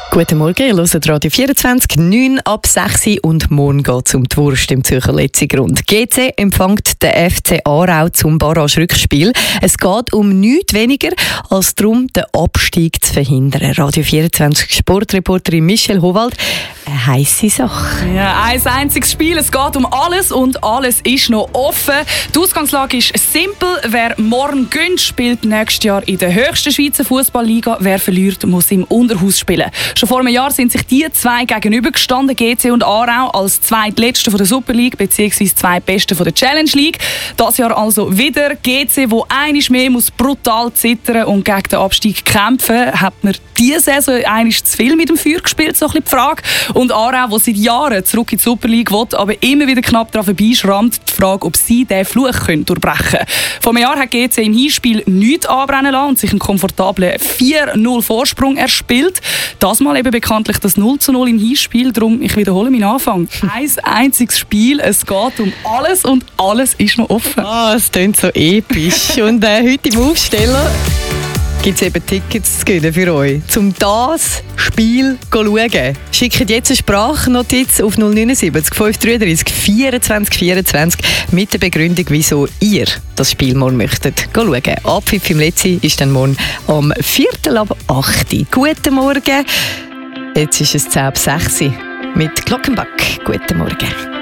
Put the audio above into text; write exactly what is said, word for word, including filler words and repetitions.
Guten Morgen, ihr hört Radio vierundzwanzig, neun ab sechs und morgen geht es um die Wurst im Zürcher Letzigrund. G C empfängt den F C Aarau zum Barrage-Rückspiel. Es geht um nichts weniger, als darum, den Abstieg zu verhindern. Radio vierundzwanzig Sportreporterin Michelle Howald, eine heisse Sache. Ja, ein einziges Spiel, es geht um alles und alles ist noch offen. Die Ausgangslage ist simpel. Wer morgen gönnt, spielt nächstes Jahr in der höchsten Schweizer Fußballliga. Wer verliert, muss im Unterhaus spielen. Schon vor einem Jahr sind sich die zwei gegenübergestanden, G C und Aarau, als zweitletzte von der Super League bzw. zweitbeste von der Challenge League. Das Jahr also wieder G C, wo einmal mehr muss brutal zittern und gegen den Abstieg kämpfen. Hat man diese Saison einmal zu viel mit dem Feuer gespielt, so ein bisschen die Frage. Und Aarau, der seit Jahren zurück in die Super League will, aber immer wieder knapp daran vorbeischrammt, die Frage, ob sie diesen Fluch durchbrechen können. Vor einem Jahr hat G C im Hinspiel nichts anbrennen lassen und sich einen komfortablen vier null Vorsprung erspielt. Das mal eben bekanntlich das null zu null im Hinspiel. Darum, ich wiederhole meinen Anfang. Ein einziges Spiel, es geht um alles und alles ist noch offen. Ah, es klingt so episch. Und äh, heute im Aufsteller gibt es eben Tickets zu gewinnen für euch, um das Spiel zu schauen. Schickt jetzt eine Sprachnotiz auf null neun sieben fünf drei drei vierundzwanzig vierundzwanzig mit der Begründung, wieso ihr das Spiel morgen möchtet schauen. Abpfiff im Letzi ist dann morgen am Viertel ab acht. Guten Morgen. Jetzt ist es zehn ab sechs mit Glockenbach. Guten Morgen.